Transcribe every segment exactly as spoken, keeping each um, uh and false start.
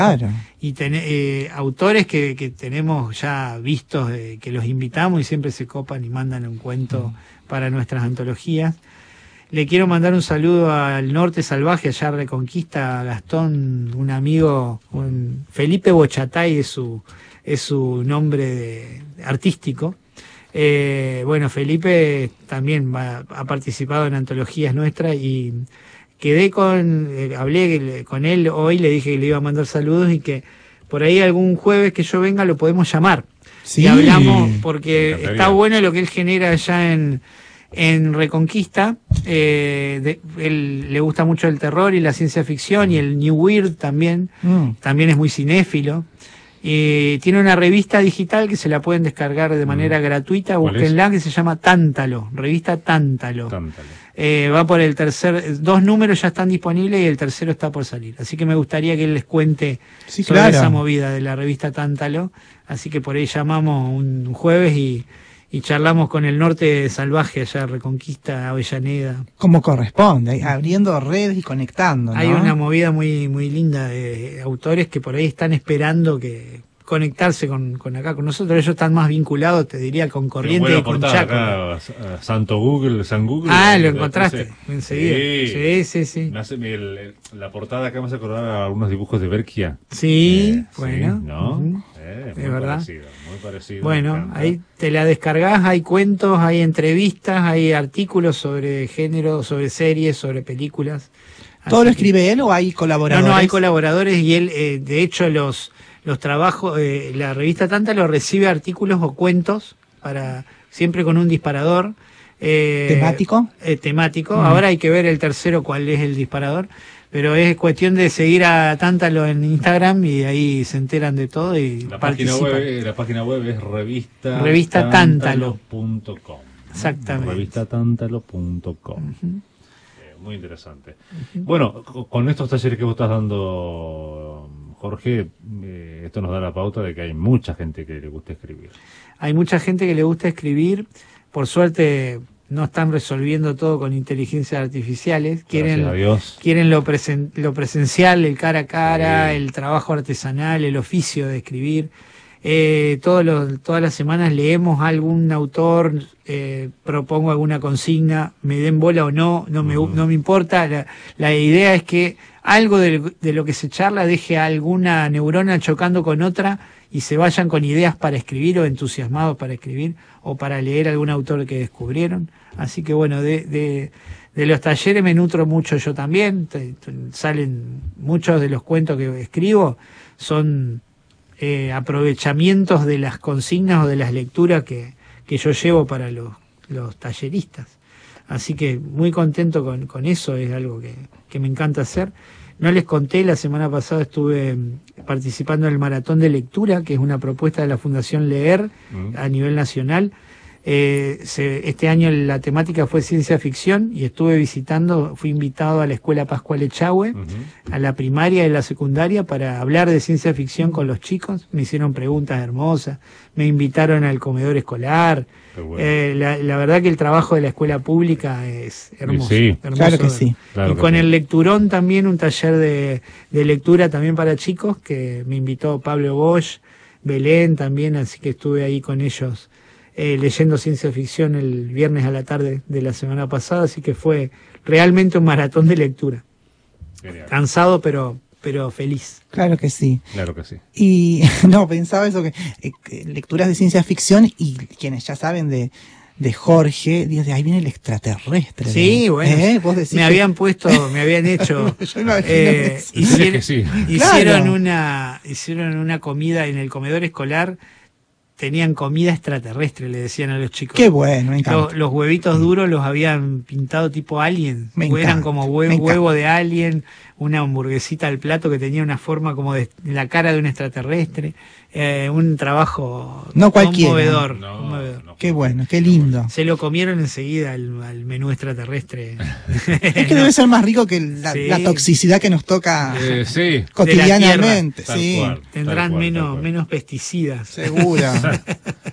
Claro. Y ten, eh, autores que, que tenemos ya vistos, eh, que los invitamos y siempre se copan y mandan un cuento mm. para nuestras antologías. Le quiero mandar un saludo al Norte Salvaje, allá a Reconquista, a Gastón, un amigo, un Felipe Bochatay es su, es su nombre de, artístico. Eh, bueno, Felipe también va, ha participado en antologías nuestras y quedé con, eh, hablé con él hoy, le dije que le iba a mandar saludos y que por ahí algún jueves que yo venga lo podemos llamar. Sí. Y hablamos, porque está bueno lo que él genera allá en... En Reconquista, eh, de, él le gusta mucho el terror y la ciencia ficción mm. y el New Weird también, mm. también es muy cinéfilo. Eh, tiene una revista digital que se la pueden descargar de manera mm. gratuita, búsquenla, que se llama Tántalo, revista Tántalo. Tántalo. Eh, va por el tercer, dos números ya están disponibles y el tercero está por salir. Así que me gustaría que él les cuente sí, sobre claro. esa movida de la revista Tántalo. Así que por ahí llamamos un jueves y... Y charlamos con el Norte Salvaje allá, Reconquista, Avellaneda. Como corresponde, abriendo redes y conectando, ¿no? Hay una movida muy muy linda de autores que por ahí están esperando que conectarse con, con acá, con nosotros. Ellos están más vinculados, te diría, con Corrientes y con Chaco. Acá, Santo Google, San Google. Ah, lo encontraste enseguida. Sí, sí, sí. sí. Me hace, el, el, la portada acá me hace acordar a algunos dibujos de Berkia. Sí, eh, bueno. Sí, ¿no? Uh-huh. Eh, muy es verdad. Parecido, muy parecido. Bueno, ahí te la descargas, hay cuentos, hay entrevistas, hay artículos sobre género, sobre series, sobre películas. ¿Todo lo escribe él o hay colaboradores? No, no, hay colaboradores y él, eh, de hecho, los los trabajos, eh, la revista Tántalo recibe artículos o cuentos, para siempre con un disparador. Eh, ¿Temático? Eh, temático. Mm. Ahora hay que ver el tercero cuál es el disparador. Pero es cuestión de seguir a Tántalo en Instagram y ahí se enteran de todo y la participan. Página web, la página web es revista revista tántalo punto com. Exactamente. revista tántalo punto com. Uh-huh. eh, muy interesante. Uh-huh. Bueno, con estos talleres que vos estás dando, Jorge, eh, esto nos da la pauta de que hay mucha gente que le gusta escribir. Hay mucha gente que le gusta escribir. Por suerte... no están resolviendo todo con inteligencias artificiales, quieren, quieren lo, presen, lo presencial, el cara a cara, sí. el trabajo artesanal, el oficio de escribir. Eh, todos los, todas las semanas leemos a algún autor, eh, propongo alguna consigna, me den bola o no, no me, uh-huh. no me importa. La, la idea es que algo de, de lo que se charla deje a alguna neurona chocando con otra y se vayan con ideas para escribir o entusiasmados para escribir o para leer algún autor que descubrieron. Así que bueno, de, de, de los talleres me nutro mucho yo también. Te, te, salen muchos de los cuentos que escribo, son eh, aprovechamientos de las consignas o de las lecturas que, que yo llevo para los, los talleristas. Así que muy contento con, con eso, es algo que, que me encanta hacer. No les conté, la semana pasada estuve participando en el Maratón de Lectura, que es una propuesta de la Fundación Leer mm. a nivel nacional. Eh, se, este año la temática fue ciencia ficción y estuve visitando, fui invitado a la Escuela Pascual Echagüe, uh-huh. a la primaria y la secundaria para hablar de ciencia ficción con los chicos. Me hicieron preguntas hermosas, me invitaron al comedor escolar. Bueno. Eh, la, la verdad que el trabajo de la escuela pública es hermoso. Sí, hermoso claro que sí. Claro y que con sí. el lecturón también, un taller de, de lectura también para chicos, que me invitó Pablo Bosch, Belén también, así que estuve ahí con ellos eh, leyendo ciencia ficción el viernes a la tarde de la semana pasada, así que fue realmente un maratón de lectura. Genial. Cansado, pero... pero feliz. Claro que sí. Claro que sí. Y no, pensaba eso, que, eh, que lecturas de ciencia ficción y quienes ya saben de, de Jorge, de ahí viene el extraterrestre. Sí, ¿no? bueno. ¿Eh? ¿Vos decís me que... habían puesto, me habían hecho... Yo no eh, hicieron, que sí. hicieron, claro. una, hicieron una comida en el comedor escolar. Tenían comida extraterrestre, le decían a los chicos. Qué bueno, me encanta. Los, los huevitos duros los habían pintado tipo alien. Me eran encanta, como hue, huevo de alien, una hamburguesita al plato que tenía una forma como de la cara de un extraterrestre. Eh, un trabajo no conmovedor. No, conmovedor. No, qué bueno, qué lindo. Se lo comieron enseguida al, al menú extraterrestre. Es que no. Debe ser más rico que la, sí. la toxicidad que nos toca eh, sí. cotidianamente. Tal sí. cual, Tendrán tal cual, menos, tal cual. menos pesticidas. Seguro.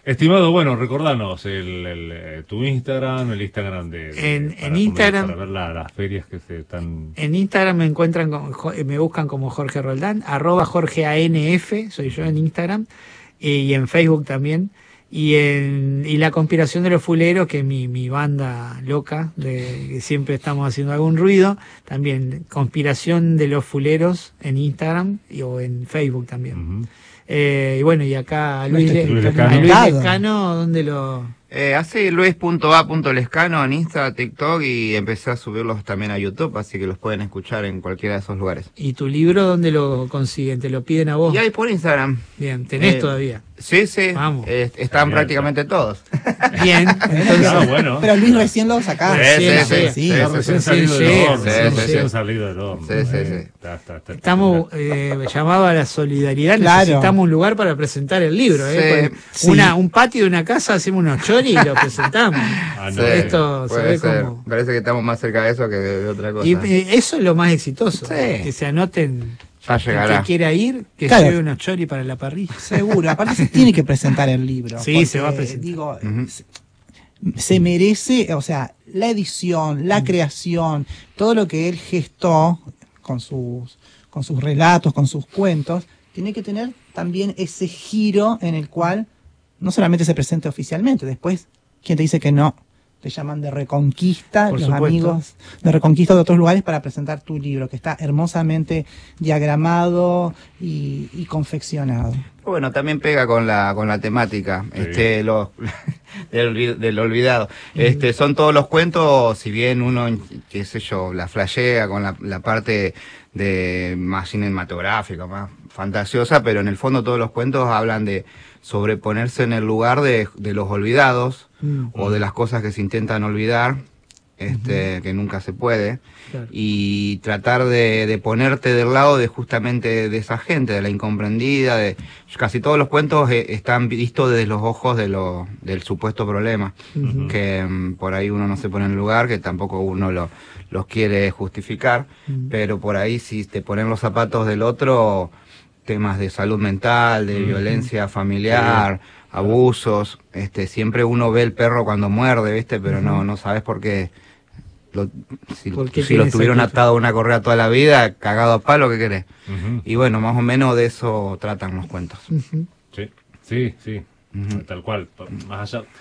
Estimado, bueno, recordanos el, el, el, tu Instagram, el Instagram de... de en, para en Instagram... Para ver la, las ferias que se están... En Instagram me encuentran, con, me buscan como Jorge Roldán, arroba Jorge A N F, soy yo en Instagram, y en Facebook también. Y en y La Conspiración de los Fuleros, que es mi, mi banda loca, de que siempre estamos haciendo algún ruido, también Conspiración de los Fuleros en Instagram y, o en Facebook también. Uh-huh. eh, y bueno, y acá a Luis, Luis, Luis Lescano, a Luis Lescano, ¿dónde lo...? Eh, así, luis punto a punto lescano en Insta, TikTok, y empecé a subirlos también a YouTube, así que los pueden escuchar en cualquiera de esos lugares. ¿Y tu libro dónde lo consiguen? ¿Te lo piden a vos? Y ahí por Instagram. Bien, ¿tenés eh, todavía? Sí, sí. Vamos. Eh, están Bien, prácticamente está. todos. Bien. Entonces, ah, bueno. Pero Luis recién lo sacaron. Sí, sí, sí. sí, sí, recién salido del horno. Recién salido del horno. Sí, sí, sí. Estamos eh, llamados a la solidaridad. Claro. Necesitamos un lugar para presentar el libro. ¿eh? Sí. Una, sí. Un patio de una casa, hacemos unos choris y lo presentamos. Ah, no, sí. Esto se ve como... Parece que estamos más cerca de eso que de, de otra cosa. Y eh, eso es lo más exitoso. Sí. Que se anoten... Ya llegará. El que quiera ir, que claro. lleve unos choris para la parrilla. Seguro, aparte se tiene que presentar el libro. Sí, porque, se va a presentar. Digo, uh-huh. se, se merece, o sea, la edición, la uh-huh. creación, todo lo que él gestó con sus, con sus relatos, con sus cuentos, tiene que tener también ese giro en el cual no solamente se presente oficialmente, después, ¿quién te dice que no? Te llaman de Reconquista, Por los supuesto. amigos de Reconquista de otros lugares para presentar tu libro, que está hermosamente diagramado y, y confeccionado. Bueno, también pega con la con la temática, sí. este los del, del olvidado. Uh-huh. Este son todos los cuentos, si bien uno, qué sé yo, la flashea con la, la parte de más cinematográfica, más fantasiosa, pero en el fondo todos los cuentos hablan de sobreponerse en el lugar de, de los olvidados uh-huh. o de las cosas que se intentan olvidar, este, uh-huh. que nunca se puede, claro. y tratar de, de ponerte del lado de justamente de esa gente, de la incomprendida, de casi todos los cuentos eh, están vistos desde los ojos de lo, del supuesto problema, uh-huh. que um, por ahí uno no se pone en el lugar, que tampoco uno lo, los quiere justificar, uh-huh. pero por ahí si te ponen los zapatos del otro, temas de salud mental, de uh-huh. violencia familiar, sí. abusos, este, siempre uno ve el perro cuando muerde, ¿viste? Pero uh-huh. no, no sabes por qué. Lo, si si lo tuvieron atado a una correa toda la vida, cagado a palo, ¿qué querés? Uh-huh. Y bueno, más o menos de eso tratan los cuentos. Uh-huh. Sí, sí, sí, uh-huh. tal cual. Más allá,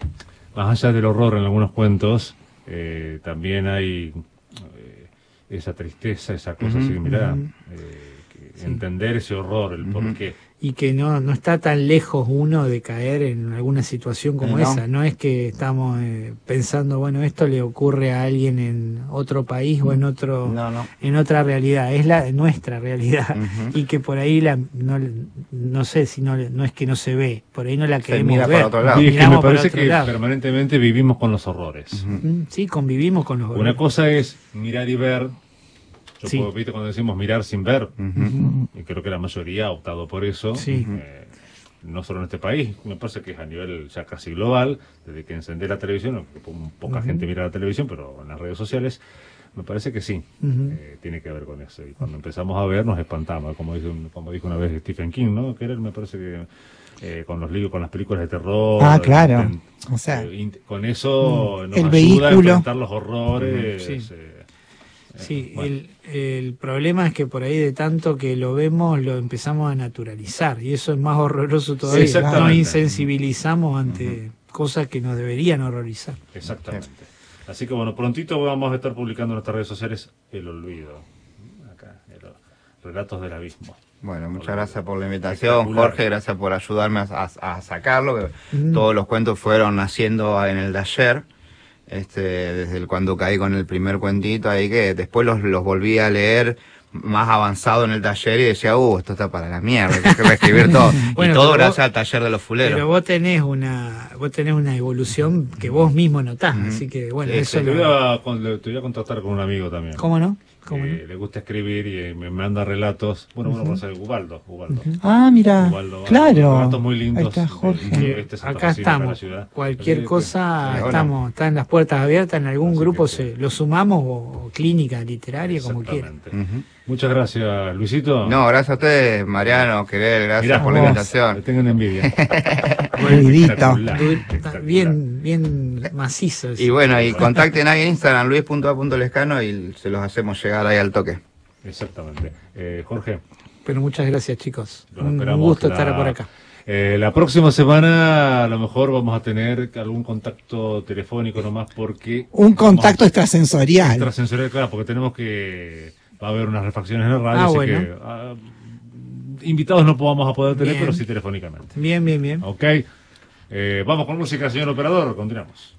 más allá del horror en algunos cuentos, eh, también hay eh, esa tristeza, esa cosa uh-huh. así, mirá, uh-huh. eh, Sí. entender ese horror, el uh-huh. porqué. Y que no no está tan lejos uno de caer en alguna situación como no. esa. No es que estamos eh, pensando, bueno, esto le ocurre a alguien en otro país o en otro no, no. en otra realidad. Es la nuestra realidad. Uh-huh. Y que por ahí la no, no sé si no no es que no se ve, por ahí no la queremos mira ver. Para otro lado. Sí, es que me parece que lado. permanentemente vivimos con los horrores. Uh-huh. Sí, convivimos con los horrores. Una cosa es mirar y ver. Yo sí. puedo, viste, cuando decimos mirar sin ver, uh-huh. y creo que la mayoría ha optado por eso, sí. eh, no solo en este país, me parece que es a nivel ya casi global, desde que encendé la televisión, poca uh-huh. gente mira la televisión, pero en las redes sociales, me parece que sí, uh-huh. eh, tiene que ver con eso. Y cuando empezamos a ver nos espantamos, como dice un, como dijo una vez Stephen King, ¿no? Que era, me parece que eh, con los libros, con las películas de terror. Ah, claro. Intent, o sea, eh, int, con eso nos el ayuda vehículo. a enfrentar los horrores. Uh-huh. Sí. Eh, Sí, bueno. el, el problema es que por ahí de tanto que lo vemos lo empezamos a naturalizar y eso es más horroroso todavía. Sí, nos insensibilizamos ante uh-huh. cosas que nos deberían horrorizar. Exactamente. Así que bueno, prontito vamos a estar publicando en nuestras redes sociales El Olvido. Acá, el, Relatos del Abismo. Bueno, muchas gracias por la invitación, Jorge, gracias por ayudarme a, a, a sacarlo, que uh-huh. todos los cuentos fueron naciendo en el taller. Este, desde el, cuando caí con el primer cuentito ahí, que después los, los volví a leer más avanzado en el taller y decía, uh, esto está para la mierda, hay que reescribir todo. Bueno, y todo gracias vos, al taller de los fuleros. Pero vos tenés una, vos tenés una evolución que vos mismo notás, uh-huh. así que bueno, sí, eso sí, lo... te, voy a, te voy a contactar con un amigo también. ¿Cómo no? ¿Cómo eh, no? Le gusta escribir y me manda relatos. Bueno, bueno, uh-huh. por ser Ubaldo. Ubaldo. Uh-huh. Ah, mira, Ubaldo, claro. Relatos muy lindos. Ahí está Jorge. De, de, de acá estamos. Cualquier cosa, que, estamos, están las puertas abiertas. En algún Así grupo se lo sumamos o clínica literaria, como quieran. Uh-huh. Muchas gracias, Luisito. No, gracias a ustedes, Mariano, Querel, gracias Mirá, por la invitación. Que tengan envidia. Ruidito. Bien, bien macizo. Y bueno, y contacten ahí en Instagram, luis punto a punto lescano, y se los hacemos llegar ahí al toque. Exactamente. Eh, Jorge. Pero muchas gracias, chicos. Un, un gusto la, estar por acá. Eh, la próxima semana a lo mejor vamos a tener algún contacto telefónico nomás porque... Un contacto a... extrasensorial. Extrasensorial, claro, porque tenemos que... Va a haber unas refacciones en el radio, ah, así bueno. que... Uh, invitados no vamos a poder tener, bien. Pero sí telefónicamente. Bien, bien, bien. Ok. Eh, vamos con música, señor operador. Continuamos.